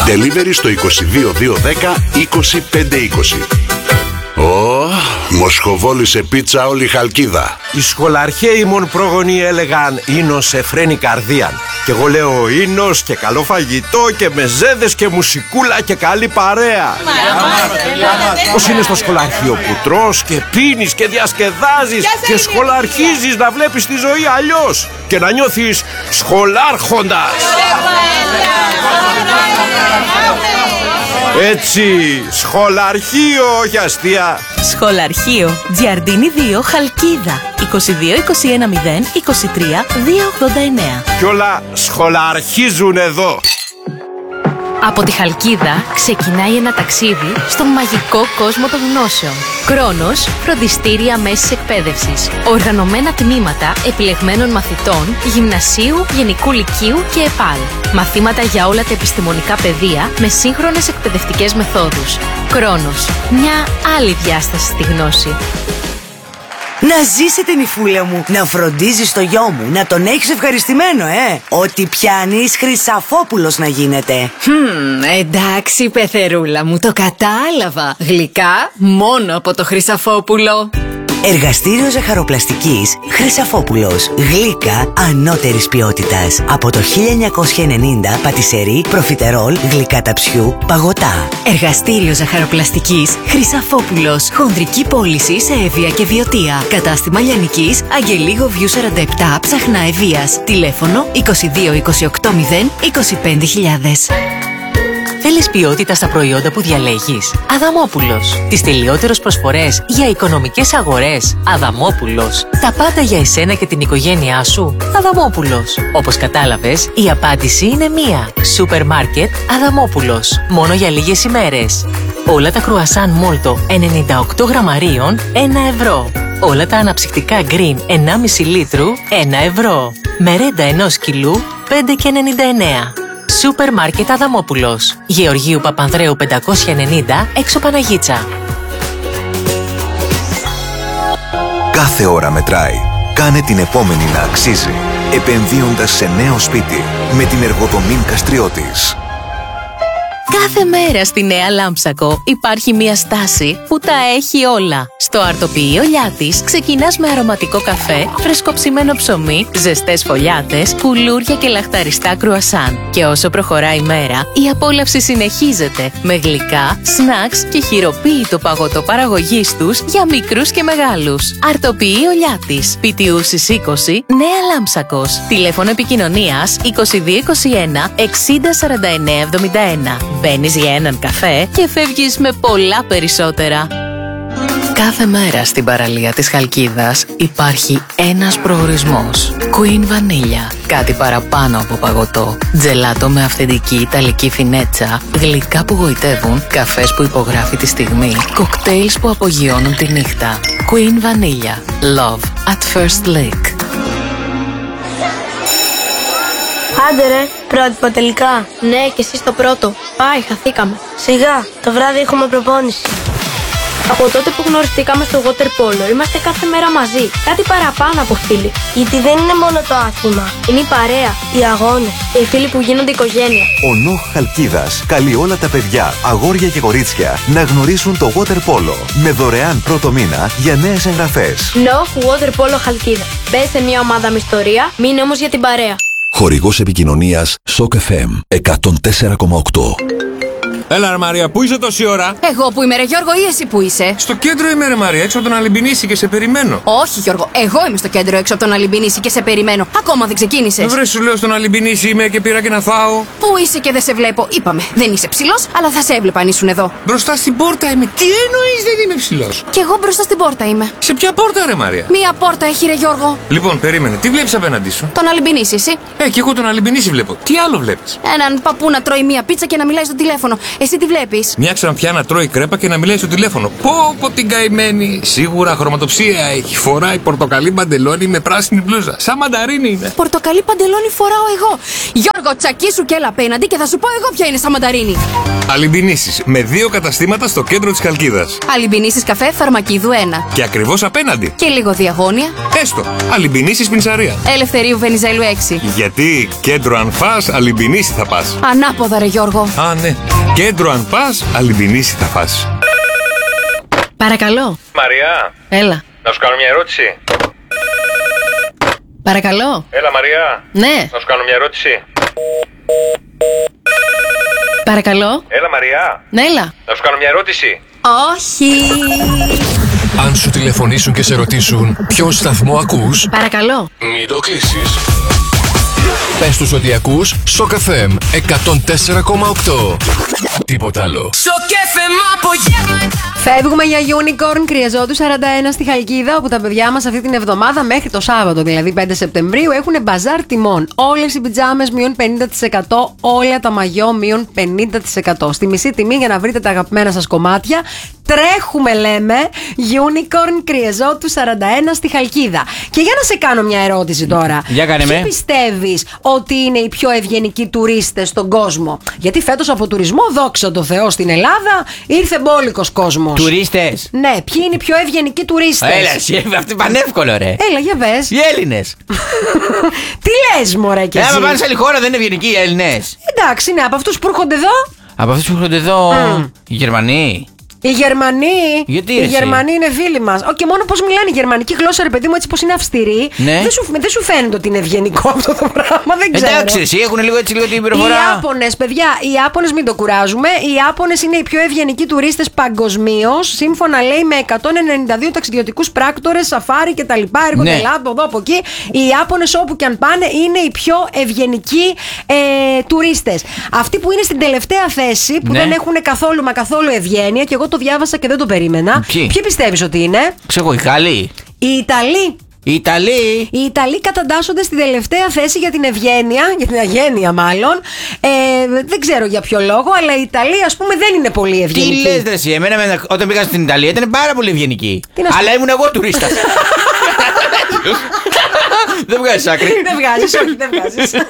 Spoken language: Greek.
Delivery στο 22 210 25 20. Μοσχοβόλη σε πίτσα όλη η Χαλκίδα. Οι σχολαρχαίοι μον πρόγονοι έλεγαν «Ίνος σε φρένει καρδίαν». Και εγώ λέω «Ίνος και καλό φαγητό και μεζέδες και μουσικούλα και καλή παρέα». Πώς είναι στο σχολαρχείο που τρως και πίνεις και διασκεδάζεις και σχολαρχίζεις να βλέπεις τη ζωή αλλιώς και να νιώθεις σχολάρχοντας. Έτσι, σχολαρχείο, όχι αστεία. Σχολαρχείο, Τζιαρντίνη 2, Χαλκίδα. 22 21 0 23 289. Κι όλα σχολαρχίζουν εδώ. Από τη Χαλκίδα ξεκινάει ένα ταξίδι στον μαγικό κόσμο των γνώσεων. Κρόνος, φροντιστήρια μέσης εκπαίδευσης. Οργανωμένα τμήματα επιλεγμένων μαθητών, γυμνασίου, γενικού λυκείου και ΕΠΑΛ. Μαθήματα για όλα τα επιστημονικά πεδία με σύγχρονες εκπαιδευτικές μεθόδους. Κρόνος, μια άλλη διάσταση στη γνώση. Να ζήσει την υφούλα μου, να φροντίζεις το γιο μου, να τον έχεις ευχαριστημένο, Ό,τι πιάνεις Χρυσαφόπουλος να γίνεται. Εντάξει, πεθερούλα μου, το κατάλαβα. Γλυκά μόνο από το Χρυσαφόπουλο. Εργαστήριο ζαχαροπλαστικής Χρυσαφόπουλος. Γλύκα ανώτερης ποιότητας. Από το 1990 πατισερί, προφιτερόλ, γλυκά ταψιού, παγωτά. Εργαστήριο ζαχαροπλαστικής Χρυσαφόπουλος. Χονδρική πώληση σε Εύβοια και Βιωτία. Κατάστημα Λιανικής, Αγγελίγο Βιού 47, Ψαχνά Ευβοίας. Τηλέφωνο 22 28 0 25.000. Θέλεις ποιότητα στα προϊόντα που διαλέγεις? Αδαμόπουλος. Τις τελειότερες προσφορές για οικονομικές αγορές. Αδαμόπουλος. Τα πάντα για εσένα και την οικογένειά σου. Αδαμόπουλος. Όπως κατάλαβες, η απάντηση είναι μία. Σούπερ μάρκετ Αδαμόπουλος. Μόνο για λίγες ημέρες. Όλα τα κρουασάν μόλτο 98 γραμμαρίων 1 ευρώ. Όλα τα αναψυκτικά green 1,5 λίτρου 1 ευρώ. Μερέντα 1 κιλού 5,99. Σούπερ μάρκετ Αδαμόπουλος. Γεωργίου Παπανδρέου 590 έξω Παναγίτσα. Κάθε ώρα μετράει. Κάνε την επόμενη να αξίζει. Επενδύοντας σε νέο σπίτι με την Εργοδομήν Καστριώτης. Κάθε μέρα στη Νέα Λάμψακο υπάρχει μια στάση που τα έχει όλα. Στο αρτοποιείο Λιάτης ξεκινάς με αρωματικό καφέ, φρεσκοψημένο ψωμί, ζεστές φωλιάτες, κουλούρια και λαχταριστά κρουασάν. Και όσο προχωράει η μέρα, η απόλαυση συνεχίζεται με γλυκά, σνακς και χειροποίητο παγωτό παραγωγής τους για μικρούς και μεγάλους. Αρτοποιείο Λιάτης, Πιτιούσης 20, Νέα Λάμψακος. Τηλέφωνο επικοινωνίας 2221 60 49 71. Μπαίνεις για έναν καφέ και φεύγεις με πολλά περισσότερα. Κάθε μέρα στην παραλία της Χαλκίδας υπάρχει ένας προορισμός. Queen Vanilla. Κάτι παραπάνω από παγωτό. Τζελάτο με αυθεντική ιταλική φινέτσα. Γλυκά που γοητεύουν. Καφές που υπογράφει τη στιγμή. Κοκτέιλς που απογειώνουν τη νύχτα. Queen Vanilla. Love at first lick. Άντε ρε, πρότυπο τελικά. Ναι, και εσύ στο πρώτο. Πάει, χαθήκαμε. Σιγά, το βράδυ έχουμε προπόνηση. Από τότε που γνωριστήκαμε στο water polo, είμαστε κάθε μέρα μαζί. Κάτι παραπάνω από φίλοι. Γιατί δεν είναι μόνο το άθλημα. Είναι η παρέα, οι αγώνες και οι φίλοι που γίνονται οικογένεια. Ο ΝΟΧ Χαλκίδας καλεί όλα τα παιδιά, αγόρια και κορίτσια να γνωρίσουν το water polo με δωρεάν πρώτο μήνα για νέες εγγραφές. ΝΟΧ Water Polo Χαλκίδα. Μπες σε μια ομάδα με ιστορία, μείνε όμως για την παρέα. Χορηγός επικοινωνίας Shock FM 104,8. Έλα ρε Μαρία, πού είσαι τόση ώρα? Εγώ που είμαι ρε Γιώργο ή εσύ που είσαι? Στο κέντρο είμαι ρε Μαρία, έξω από τον Αλυμπινίση και σε περιμένω. Όχι Γιώργο, εγώ είμαι στο κέντρο έξω από τον Αλυμπινίση και σε περιμένω. Ακόμα δεν ξεκίνησες. Βρε σου λέω στον Αλυμπινίση είμαι και πήρα και να φάω. Πού είσαι και δεν σε βλέπω? Είπαμε, δεν είσαι ψηλός, αλλά θα σε έβλεπα αν ήσουν εδώ. Μπροστά στην πόρτα είμαι. Τι εννοείς δεν είμαι ψηλός? Κι εγώ μπροστά στην πόρτα είμαι. Σε ποια πόρτα ρε Μαρία? Μία πόρτα έχει ρε Γιώργο. Λοιπόν, περίμενε, τι βλέπεις απέναντί σου? Τον Αλυμπινίση εσύ. Κι εγώ τον Αλυμπινίση βλέπω. Τι άλλο βλέπεις? Έναν παππού να τρώει μία πίτσα και να μιλάει στο τηλέφωνο. Εσύ τι βλέπεις? Μια ξανθιά να τρώει κρέπα και να μιλάει στο τηλέφωνο. Πω την καημένη. Σίγουρα χρωματοψία έχει. Φοράει πορτοκαλί παντελόνι με πράσινη μπλούζα. Σαν μανταρίνι είναι. Πορτοκαλί παντελόνι φοράω εγώ. Γιώργο, τσακίσου και έλα απέναντι και θα σου πω εγώ ποια είναι σαν μανταρίνι. Αλυμπινήσεις με 2 καταστήματα στο κέντρο της Χαλκίδας. Αλυμπινήσεις καφέ Φαρμακίδου 1. Και ακριβώς απέναντι. Και λίγο διαγώνια. Έστω. Αλυμπινήσεις Πινσαρία. Ελευθερίου Βενιζέλου 6. Γιατί κέντρο αν φας, Αλυμπινήσι θα πας. Ανάποδα ρε Γιώργο. Α, ναι. Κέντρο αν πας, Αλυμπινήσι θα πας. Παρακαλώ. Μαριά. Έλα. Να σου κάνω μια ερώτηση. Παρακαλώ. Έλα Μαριά. Ναι. Να σου κάνω μια ερώτηση. Παρακαλώ. Έλα Μαριά. Ναι, έλα. Να σου κάνω μια ερώτηση. Όχι. Αν σου τηλεφωνήσουν και σε ρωτήσουν ποιο σταθμό ακούς, Παρακαλώ. μην το κλείσεις. Πες τους ότι ακούς Shock FM 104,8. Τίποτα άλλο. Φεύγουμε για Unicorn Κρυεζότου 41 στη Χαλκίδα, όπου τα παιδιά μας αυτή την εβδομάδα μέχρι το Σάββατο, δηλαδή 5 Σεπτεμβρίου, έχουν μπαζάρ τιμών. Όλες οι πιτζάμες μείον 50%, όλα τα μαγιό μείον 50%. Στη μισή τιμή για να βρείτε τα αγαπημένα σας κομμάτια. Τρέχουμε, λέμε, Unicorn Κρυεζότου 41 στη Χαλκίδα. Και για να σε κάνω μια ερώτηση τώρα. Για κάνε με. Ποιοι πιστεύεις ότι είναι οι πιο ευγενικοί τουρίστες στον κόσμο? Γιατί φέτος από τουρισμό, δόξα τω Θεώ, στην Ελλάδα ήρθε μπόλικος κόσμος. Τουρίστες. Ναι, ποιοι είναι οι πιο ευγενικοί τουρίστες? Έλα, εσύ, αυτό είναι πανεύκολο, ρε. Έλα, για πες. Οι Έλληνες. Τι λες, μωρέ, κι εσύ? Άμα πάνε σε άλλη χώρα δεν είναι ευγενικοί οι Έλληνες. Εντάξει, ναι, από αυτούς που έρχονται εδώ. Από αυτούς που έρχονται εδώ, οι Γερμανοί. Οι Γερμανοί. Γιατί, οι Γερμανοί είναι φίλοι μας. Και μόνο πώς μιλάνε η γερμανική γλώσσα, ρε παιδί μου, έτσι πως είναι αυστηρή. Ναι. Δεν σου φαίνεται ότι είναι ευγενικό αυτό το πράγμα, δεν ξέρω. Εντάξει, εσύ έχουν λίγο έτσι λίγο την πληροφορά. Οι Ιάπωνες, παιδιά, οι Ιάπωνες μην το κουράζουμε. Οι Ιάπωνες είναι οι πιο ευγενικοί τουρίστες παγκοσμίως. Σύμφωνα, λέει, με 192 ταξιδιωτικούς πράκτορες, σαφάρι κτλ. Έρχονται από εδώ, από εκεί. Οι Ιάπωνες όπου και αν πάνε είναι οι πιο ευγενικοί τουρίστες. Αυτοί που είναι στην τελευταία θέση, που δεν έχουν καθόλου μα καθόλου ευγένεια, και εγώ το διάβασα και δεν το περίμενα. Ποιοι πιστεύεις ότι είναι? Ξέρω, οι Γάλλοι. Οι Ιταλοί. Οι Ιταλοί καταντάσσονται στην τελευταία θέση για την ευγένεια, για την αγένεια μάλλον. Δεν ξέρω για ποιο λόγο, αλλά οι Ιταλοί, ας πούμε, δεν είναι πολύ ευγενικοί. Τι λες, ρε εσύ, εμένα όταν πήγα στην Ιταλία ήταν πάρα πολύ ευγενικοί. Αλλά ήμουν εγώ τουρίστας. Δεν βγάζεις άκρη. Δεν βγάζεις, όχι, δεν βγάζεις.